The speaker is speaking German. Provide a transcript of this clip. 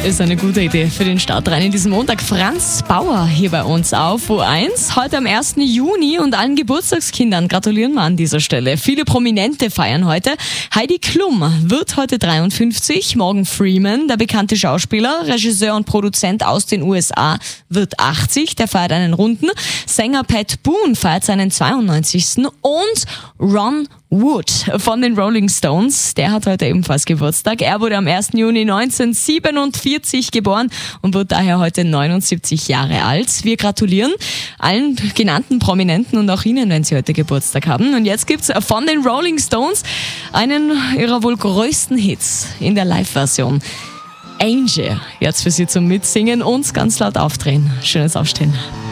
Ist eine gute Idee für den Start rein in diesen Montag. Franz Bauer hier bei uns auf O1. Heute am 1. Juni und allen Geburtstagskindern gratulieren wir an dieser Stelle. Viele Prominente feiern heute. Heidi Klum wird heute 53. Morgan Freeman, der bekannte Schauspieler, Regisseur und Produzent aus den USA, wird 80. Der feiert einen Runden. Sänger Pat Boone feiert seinen 92. Und Ron Wood von den Rolling Stones, der hat heute ebenfalls Geburtstag. Er wurde am 1. Juni 1947 geboren und wird daher heute 79 Jahre alt. Wir gratulieren allen genannten Prominenten und auch Ihnen, wenn Sie heute Geburtstag haben. Und jetzt gibt's von den Rolling Stones einen ihrer wohl größten Hits in der Live-Version. Angel, jetzt für Sie zum Mitsingen und ganz laut aufdrehen. Schönes Aufstehen.